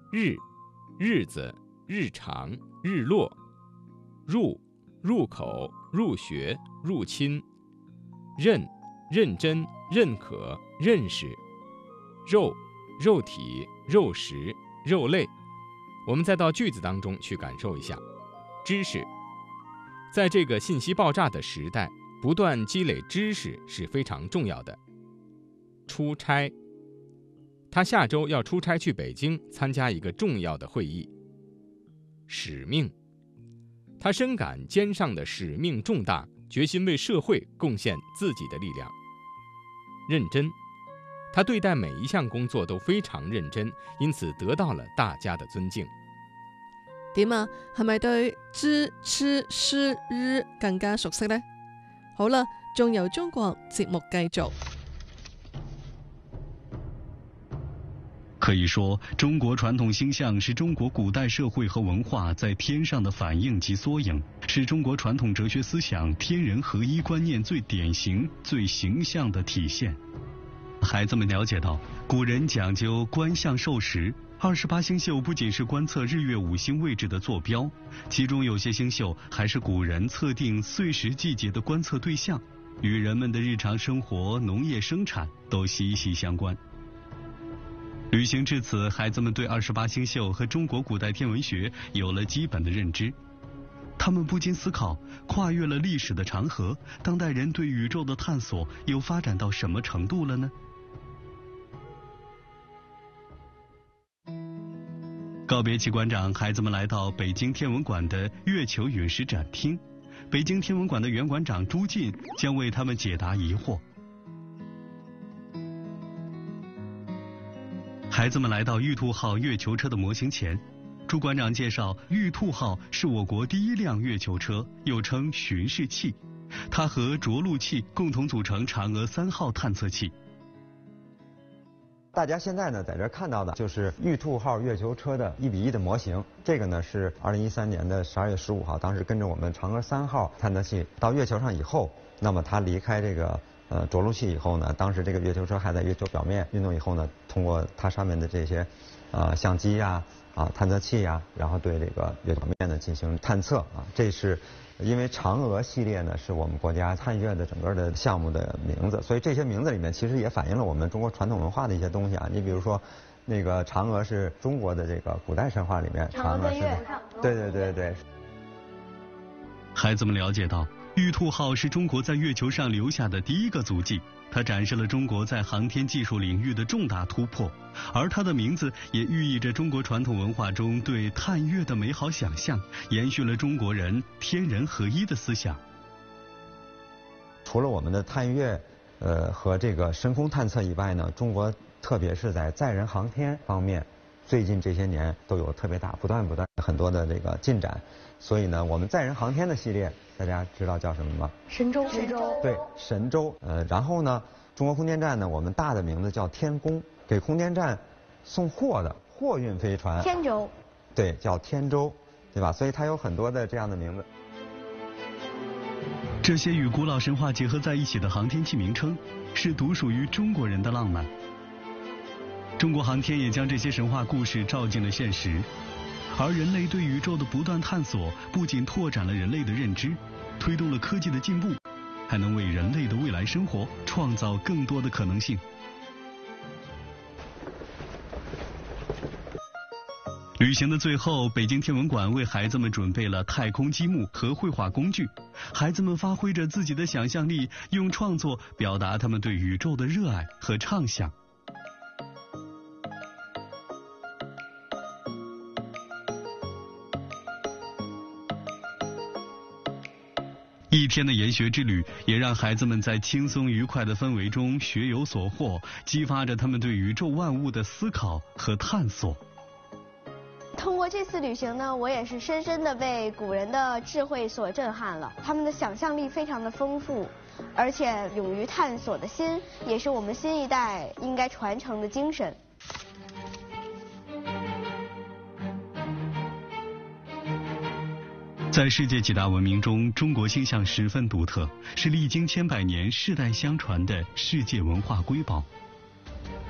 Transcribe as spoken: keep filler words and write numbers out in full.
日，日子、日常、日落。入，入口、入学、入侵。认，认真、认可、认识。肉，肉体、肉食、肉类。我们再到句子当中去感受一下。知识，在这个信息爆炸的时代，不断积累知识是非常重要的。出差，他下周要出差去北京参加一个重要的会议。使命，他深感肩上的使命重大，决心为社会贡獻自己的力量。認真，他對待每一項工作都非常認真，因此得到了大家的尊敬。 點啊？係咪對知、吃、詩、日更加熟悉呢？好啦，仲由中國節目繼續。 可以说，中国传统星象是中国古代社会和文化在天上的反映及缩影，是中国传统哲学思想天人合一观念最典型、最形象的体现。孩子们了解到，古人讲究观象授时，二十八星宿不仅是观测日月五星位置的坐标，其中有些星宿还是古人测定岁时季节的观测对象，与人们的日常生活、农业生产都息息相关。旅行至此，孩子们对二十八星宿和中国古代天文学有了基本的认知。他们不禁思考，跨越了历史的长河，当代人对宇宙的探索又发展到什么程度了呢？告别齐馆长，孩子们来到北京天文馆的月球陨石展厅。北京天文馆的原馆长朱进将为他们解答疑惑。孩子们来到玉兔号月球车的模型前，朱馆长介绍，玉兔号是我国第一辆月球车，又称巡视器，它和着陆器共同组成嫦娥三号探测器。 大家现在呢，在这看到的就是玉兔号月球车的一比一的模型。这个呢是二零一三年的十二月十五号，当时跟着我们嫦娥三号探测器到月球上以后，那么它离开这个呃着陆器以后呢，当时这个月球车还在月球表面运动以后呢，通过它上面的这些呃相机呀、啊、啊探测器呀、啊，然后对这个月球表面呢进行探测啊。这是因为嫦娥系列呢是我们国家探月的整个的项目的名字，所以这些名字里面其实也反映了我们中国传统文化的一些东西啊。你比如说，那个嫦娥是中国的这个古代神话里面，嫦娥是，对对对对。 孩子们了解到，玉兔号是中国在月球上留下的第一个足迹，它展示了中国在航天技术领域的重大突破，而它的名字也寓意着中国传统文化中对探月的美好想象，延续了中国人天人合一的思想。 除了我们的探月，呃和这个深空探测以外呢，中国特别是在载人航天方面，最近这些年都有特别大、不断不断很多的这个进展。所以呢，我们载人航天的系列，大家知道叫什么吗？ 神舟。神舟。 对，神舟。呃，然后呢，中国空间站呢，我们大的名字叫天宫，给空间站送货的货运飞船。 天舟。 对，叫天舟，对吧？所以它有很多的这样的名字。 这些与古老神话结合在一起的航天器名称，是独属于中国人的浪漫。中国航天也将这些神话故事照进了现实。而人类对宇宙的不断探索，不仅拓展了人类的认知，推动了科技的进步，还能为人类的未来生活创造更多的可能性。旅行的最后，北京天文馆为孩子们准备了太空积木和绘画工具，孩子们发挥着自己的想象力，用创作表达他们对宇宙的热爱和畅想。一天的研学之旅，也让孩子们在轻松愉快的氛围中学有所获，激发着他们对宇宙万物的思考和探索。 通过这次旅行呢，我也是深深的被古人的智慧所震撼了。他们的想象力非常的丰富，而且勇于探索的心，也是我们新一代应该传承的精神。 在世界几大文明中，中国星象十分独特，是历经千百年世代相传的世界文化瑰宝。